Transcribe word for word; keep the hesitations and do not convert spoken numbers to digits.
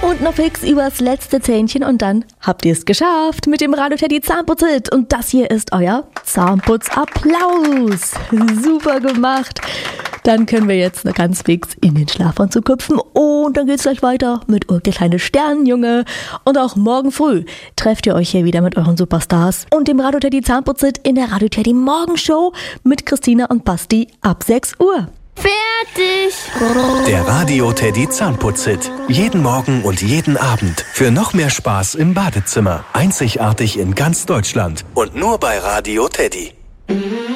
Und noch fix übers letzte Zähnchen und dann habt ihr es geschafft mit dem Radio Teddy Zahnputz-Hit. Und das hier ist euer Zahnputz-Applaus. Super gemacht. Dann können wir jetzt noch ganz fix in den Schlafanzug hüpfen und dann geht's gleich weiter mit der kleine Sternenjunge. Und auch morgen früh trefft ihr euch hier wieder mit euren Superstars und dem Radio Teddy Zahnputz-Hit in der Radio Teddy Morgenshow mit Christina und Basti ab sechs Uhr. Fertig! Der Radio Teddy Zahnputz-Hit. Jeden Morgen und jeden Abend. Für noch mehr Spaß im Badezimmer. Einzigartig in ganz Deutschland. Und nur bei Radio Teddy.